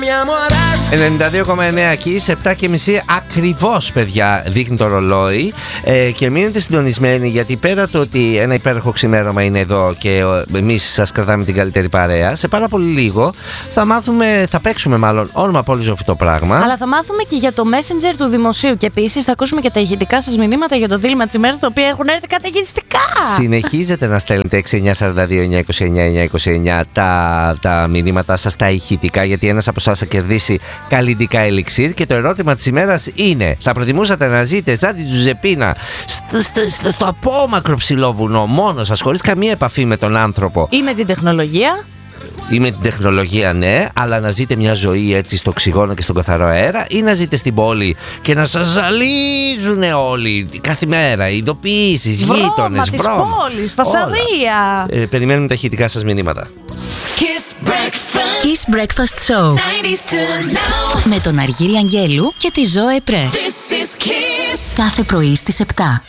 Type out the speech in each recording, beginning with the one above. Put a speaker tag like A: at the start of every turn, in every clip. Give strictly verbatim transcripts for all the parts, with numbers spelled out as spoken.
A: ενενήντα δύο κόμμα εννέα Kiss, επτά και μισή ακριβώς, παιδιά, δείχνει το ρολόι. ε, Και μείνετε συντονισμένοι, γιατί πέρα το ότι ένα υπέροχο ξημέρωμα είναι εδώ και εμείς σας κρατάμε την καλύτερη παρέα, σε πάρα πολύ λίγο θα μάθουμε, θα παίξουμε μάλλον όνομα πολύ ζωφητό πράγμα.
B: Αλλά θα μάθουμε και για το Messenger του Δημοσίου. Και επίσης θα ακούσουμε και τα ηχητικά σας μηνύματα για το δίλημμα της ημέρας, τα οποία έχουν έρθει καταιγιστικά.
A: Συνεχίζετε να στέλνετε έξι εννιά τέσσερα δύο εννιά είκοσι εννιά εννιά είκοσι εννιά τα, τα μηνύματά σας, τα ηχητικά, γιατί ένας από εσάς θα κερδίσει καλλιτικά ελιξίρ. Και το ερώτημα της ημέρας είναι: θα προτιμούσατε να ζείτε σαν την Τζουζεπίνα στο, στο, στο, στο απόμακρο ψηλό βουνό, μόνος σας, χωρίς καμία επαφή με τον άνθρωπο
B: ή με την τεχνολογία?
A: Ή με την τεχνολογία, ναι, αλλά να ζείτε μια ζωή έτσι στο οξυγόνο και στον καθαρό αέρα, ή να ζείτε στην πόλη και να σας ζαλίζουν όλοι κάθε μέρα, ειδοποιήσεις, γείτονες,
B: βρώμα της πόλης, φασαρία.
A: ε, Περιμένουμε τα ηχητικά σας μηνύματα.
C: Kiss Breakfast, Kiss Breakfast Show με τον Αργύρη Αγγέλου και τη Ζώε Πρέ. Κάθε πρωί στις επτά.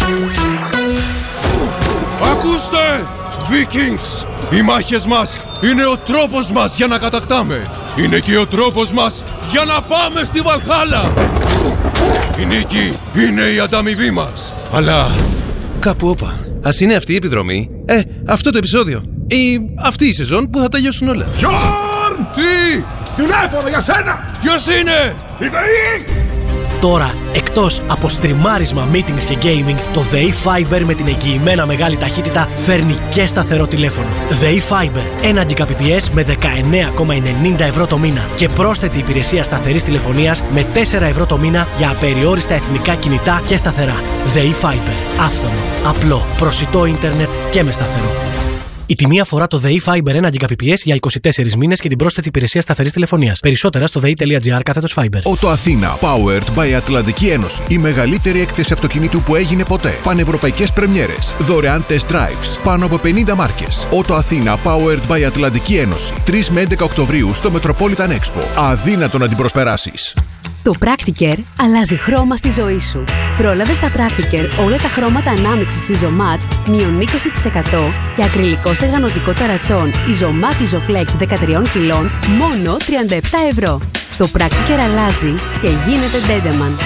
D: Ακούστε! Vikings! Οι μάχες μας είναι ο τρόπος μας για να κατακτάμε. Είναι και ο τρόπος μας για να πάμε στη Βαλχάλα. Η νίκη είναι η ανταμοιβή μας. Αλλά κάπου όπα. Ας είναι αυτή η επιδρομή, ε, αυτό το επεισόδιο ή αυτή η σεζόν που θα τελειώσουν όλα. Γιόρν! Τι! Τηλέφωνο για σένα! Ποιος είναι? Η ΔΕΗ!
E: Τώρα, εκτός από στριμάρισμα, meetings και gaming, το ΔΕΗ Fiber με την εγγυημένα μεγάλη ταχύτητα φέρνει και σταθερό τηλέφωνο. ΔΕΗ Fiber, ένα Gbps με δεκαεννέα κόμμα ενενήντα ευρώ το μήνα και πρόσθετη υπηρεσία σταθερής τηλεφωνίας με τέσσερα ευρώ το μήνα για απεριόριστα εθνικά κινητά και σταθερά. ΔΕΗ Fiber, άφθονο, απλό, προσιτό ίντερνετ και με σταθερό. Η τιμή αφορά το ΔΕΗ Fiber ένα Gbps για είκοσι τέσσερις μήνες και την πρόσθετη υπηρεσία σταθερής τηλεφωνίας. Περισσότερα στο δei.gr κάθετος Fiber.
F: Ότο Αθήνα, powered by Ατλαντική Ένωση. Η μεγαλύτερη έκθεση αυτοκινήτου που έγινε ποτέ. Πανευρωπαϊκές πρεμιέρες. Δωρεάν test drives. Πάνω από πενήντα μάρκες. Ότο Αθήνα, powered by Ατλαντική Ένωση. τρεις με έντεκα Οκτωβρίου στο Metropolitan Expo. Αδύνατο να την προσπεράσεις.
G: Το Practicare αλλάζει χρώμα στη ζωή σου. Πρόλαβε στα Practicare όλα τα χρώματα ανάμειξης Isomat μείον είκοσι τοις εκατό και ακριλικό στεγανοτικό ταρατσόν Isomat Isoflex δεκατρία κιλών μόνο τριάντα επτά ευρώ. Το Practicare αλλάζει και γίνεται Dedeman.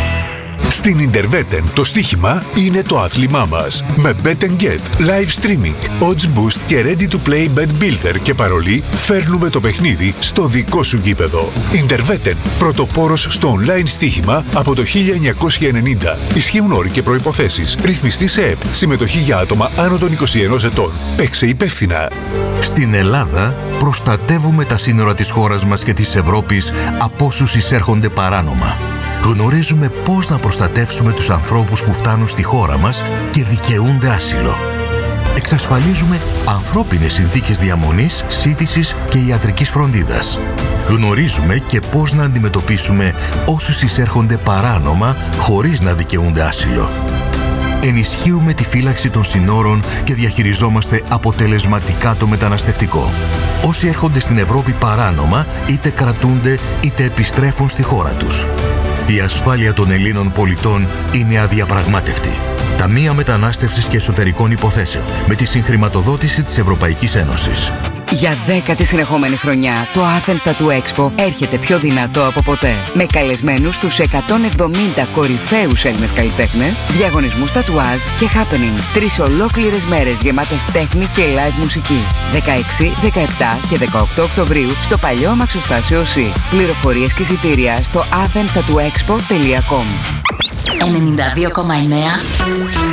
H: Στην Interveten το στοίχημα είναι το άθλημά μας. Με Bet and Get, live streaming, odds boost και ready to play bet builder και παρολί, φέρνουμε το παιχνίδι στο δικό σου γήπεδο. Interveten, πρωτοπόρος στο online στοίχημα από το χίλια εννιακόσια ενενήντα. Ισχύουν όροι και προϋποθέσεις. Ρυθμιστή σε ΕΠ. Συμμετοχή για άτομα άνω των είκοσι ενός ετών. Παίξε υπεύθυνα.
I: Στην Ελλάδα προστατεύουμε τα σύνορα της χώρας μας και της Ευρώπης από όσους εισέρχονται παράνομα. Γνωρίζουμε πώς να προστατεύσουμε τους ανθρώπους που φτάνουν στη χώρα μας και δικαιούνται άσυλο. Εξασφαλίζουμε ανθρώπινες συνθήκες διαμονής, σύντησης και ιατρικής φροντίδας. Γνωρίζουμε και πώς να αντιμετωπίσουμε όσους εισέρχονται παράνομα χωρίς να δικαιούνται άσυλο. Ενισχύουμε τη φύλαξη των συνόρων και διαχειριζόμαστε αποτελεσματικά το μεταναστευτικό. Όσοι έρχονται στην Ευρώπη παράνομα, είτε κρατούνται είτε επιστρέφουν στη χώρα τους. Η ασφάλεια των Ελλήνων πολιτών είναι αδιαπραγμάτευτη. Ταμεία Μετανάστευσης και Εσωτερικών Υποθέσεων με τη συγχρηματοδότηση της Ευρωπαϊκής Ένωσης.
J: Για δέκατη συνεχόμενη χρονιά, το Athens Tattoo Expo έρχεται πιο δυνατό από ποτέ. Με καλεσμένους τους εκατόν εβδομήντα κορυφαίους Έλληνες καλλιτέχνες, διαγωνισμούς τατουάζ και happening. Τρεις ολόκληρες μέρες γεμάτες τέχνη και live μουσική. δεκαέξι, δεκαεπτά και δεκαοκτώ Οκτωβρίου στο παλιό Αμαξοστάσιο Σι. Πληροφορίες και εισιτήρια στο athens tattoo expo τελεία com.
C: ενενήντα δύο κόμμα εννέα